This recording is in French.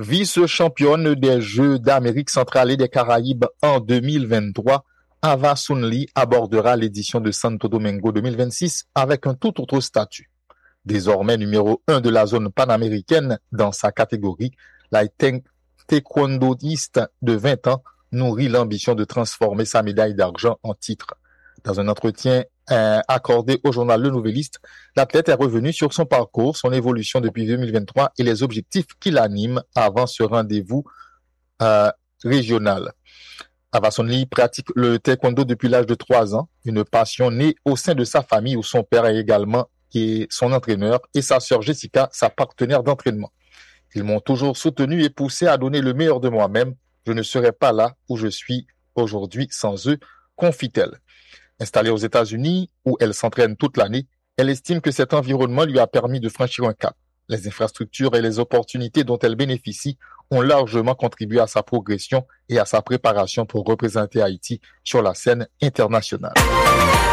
Vice-championne des Jeux d'Amérique centrale et des Caraïbes en 2023, Ava Sounli abordera l'édition de Santo Domingo 2026 avec un tout autre statut. Désormais numéro 1 de la zone panaméricaine dans sa catégorie, la taekwondoïste de 20 ans nourrit l'ambition de transformer sa médaille d'argent en titre. Dans un entretien accordé au journal Le Nouvelliste, l'athlète est revenu sur son parcours, son évolution depuis 2023 et les objectifs qui l'animent avant ce rendez-vous régional. Ava Sounli pratique le taekwondo depuis l'âge de 3 ans, une passion née au sein de sa famille où son père est également son entraîneur et sa sœur Jessica, sa partenaire d'entraînement. Ils m'ont toujours soutenu et poussé à donner le meilleur de moi-même. Je ne serais pas là où je suis aujourd'hui sans eux, confie-t-elle. Installée aux États-Unis, où elle s'entraîne toute l'année, elle estime que cet environnement lui a permis de franchir un cap. Les infrastructures et les opportunités dont elle bénéficie ont largement contribué à sa progression et à sa préparation pour représenter Haïti sur la scène internationale.